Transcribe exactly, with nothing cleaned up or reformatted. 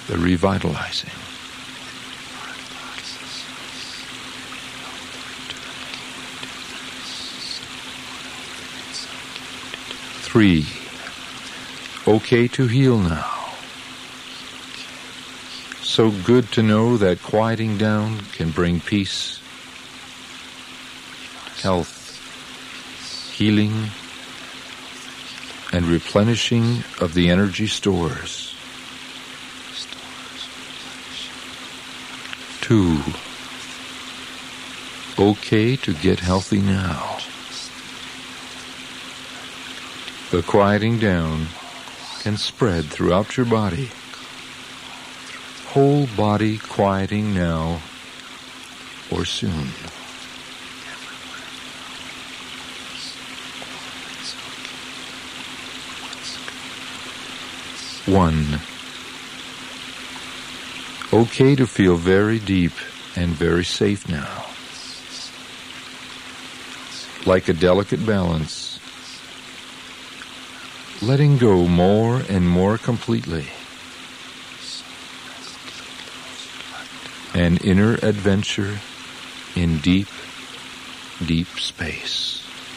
the revitalizing. Three. Okay to heal now. So good to know that quieting down can bring peace, health, healing, and replenishing of the energy stores. Two. Okay to get healthy now. The quieting down can spread throughout your body. Whole body quieting now or soon. One. Okay to feel very deep and very safe now. Like a delicate balance, letting go more and more completely. An inner adventure in deep, deep space.